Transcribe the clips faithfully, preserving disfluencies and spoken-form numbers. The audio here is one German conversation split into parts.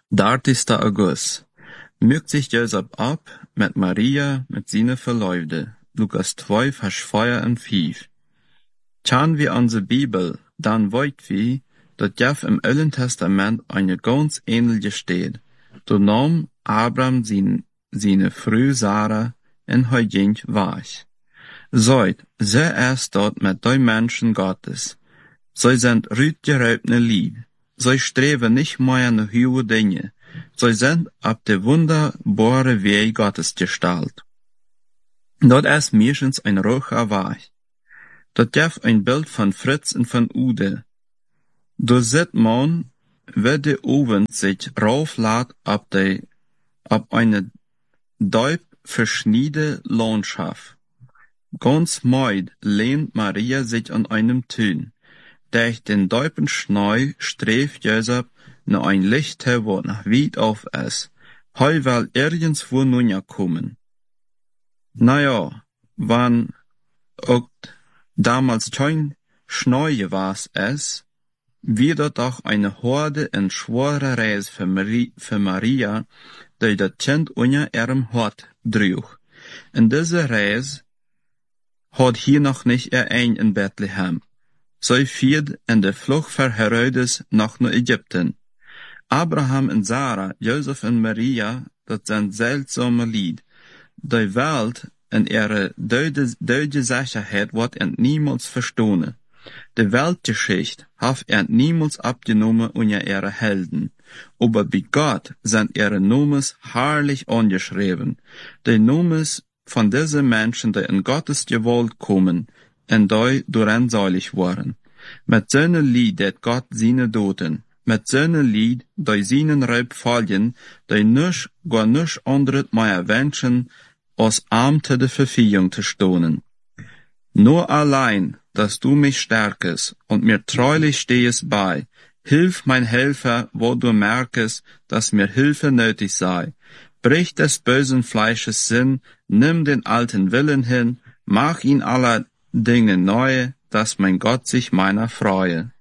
dertigste August. Mögt sich Josef ab mit Maria, mit seiner Verlobte. Lukas zwei, Vers vier und fünf. Schauen wir an die Bibel, dann wollt wir, dass Jeff im Alten Testament eine ganz ähnliche steht. Da nahm Abraham sein, seine Frau Sarah in Heujink weich. Seid, sie ist dort mit den Menschen Gottes. Sie sind rütgeraubne Lieb. Sie streben nicht mehr nach hohe Dinge. Sie sind auf der wunderbare Weg Gottes gestalt. Dort ist meistens ein roher Weg. Dort gibt ein Bild von Fritz und von Ude. Da sieht man, wie der Ofen sich rauflädt auf die, auf eine deep verschniedene Landschaft. Ganz meid lehnt Maria sich an einem Tün. Durch den deupen Schnee streeft Josef nach ein Licht wo nach weit auf ist. Heu will irgendwo nun ja kommen. Naja, wann auch damals kein Schnee was ist, wieder doch eine Horde in schwere Reise für, Marie, für Maria, die das Kind unter ihrem Hort trug. In dieser Reise hat hier noch nicht er ein in Bethlehem. Sie fiert in der Flucht vor Herodes nach Ägypten. Abraham und Sarah, Josef und Maria, das sind seltsame Lied. Die Welt in ihrer deutsche Sicherheit wird er niemals verstehen. Die Weltgeschichte hat er niemals abgenommen unter ihre Helden. Aber bei Gott sind ihre Nomes herrlich angeschrieben. Die Nomes von diesen Menschen, die in Gottes Gewalt kommen, en die doorheen zalig waren. Met seine Lied dat Gott seine doten. Met seine Lied die seinen Raub fallen, die nisch, gar nisch anderet mehr wünschen, als arm te de Verfügung zu stonen. Nur allein, dass du mich stärkest und mir treulich stehest bei, hilf mein Helfer, wo du merkest, dass mir Hilfe nötig sei. Brich des bösen Fleisches Sinn, nimm den alten Willen hin, mach ihn aller Dinge neu, dass mein Gott sich meiner freue.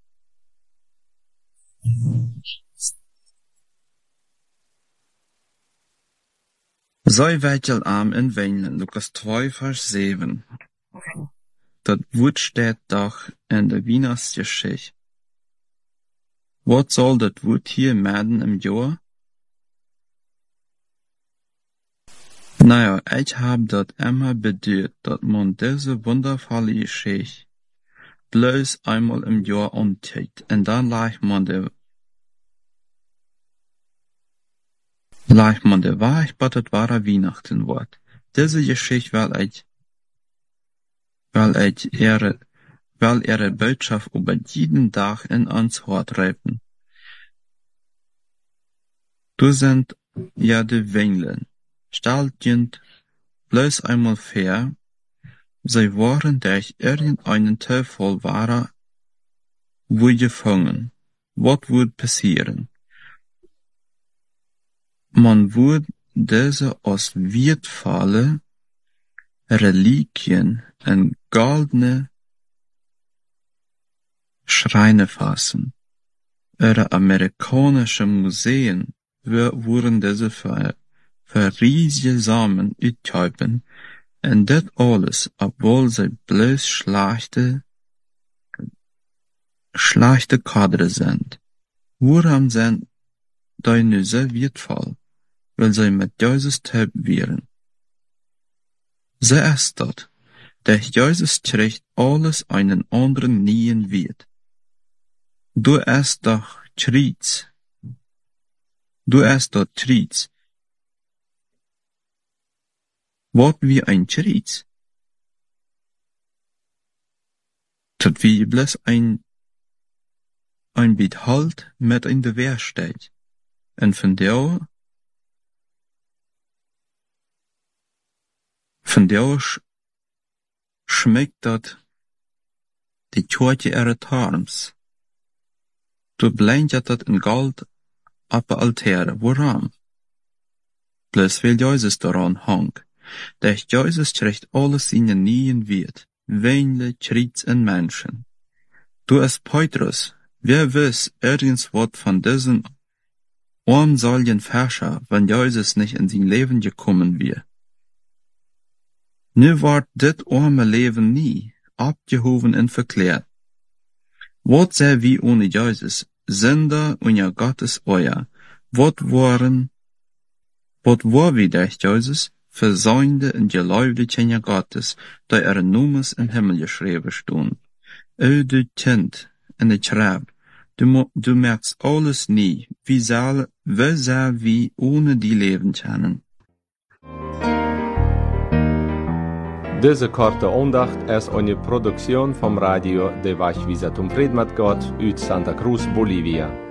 Sei wechel arm in Weinlen, Lukas zwei, Vers sieben. Das Wort steht doch in der Weihnachtsgeschichte. Was soll das Wort hier werden im Jahr? Naja, ich hab dat immer bedoelt, dat man diese wundervolle Geschichte bloß einmal im Jahr anteilt, und dann leicht man de, leicht man de Wahrheit, was das wahre Weihnachten wird. Diese Geschichte will ich, will ich ihre, will ihre Botschaft über jeden Tag in uns Hort reifen. Du sind ja die Wenglen. Staltjend bloß einmal fair, sie waren durch irgendeinen Teufel wahrer, wo gefangen. Was würde passieren? Man würde diese aus wertvolle Reliquien in goldene Schreine fassen. Ihre amerikanischen Museen wurden diese für für riesige Samen uitkuipen, en dit alles, obwohl sie bloß schlechte, schlechte Kadre sind. Warum sind die nu so wertvoll? Weil sie mit Jesus taub wären. So ist das, dass Jesus kriegt alles einen anderen nie wird. Du ist doch Triez. Du ist doch Triez. Wat wie ein Triez? Tot wie bloß ein, ein Bit Halt mit in der Wehr steht. Und von der, von der sch schmeckt dat die Tjoetje ihre Tarms. Du blendjat dat in Gold ab der Altäre. Warum? Bloß weil Jesus daran hang. Der Jesus kriegt alles in den Nien wird, Weinle, Triez und Menschen. Du es Petrus, wer weiß irgend wat von diesen Arm sollen Fäscher, wenn Jesus nicht in sein Leben gekommen wäre. Nu wordt dit arme leven nie abgehoben en verklärt. Wat sei wie ohne Jesus, Sünder unter Gottes Euer, wat waren, wat war wie durch Jesus, versäumde en geläufde Kinder Gottes, da ihre Nummes im Himmel geschrieben stehen. O du Kind, en ich schreib, du, du merkst alles nie, wie soll, wie soll wie ohne die leben können? Deze korte aandacht is een productie van Radio de Wachwizatum Predmat God uit Santa Cruz, Bolivia.